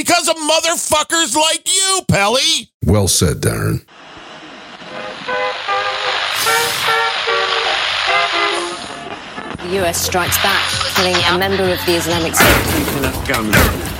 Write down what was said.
because of motherfuckers like you, Pelly. Well said, Darren. The US strikes back, killing a member of the Islamic State.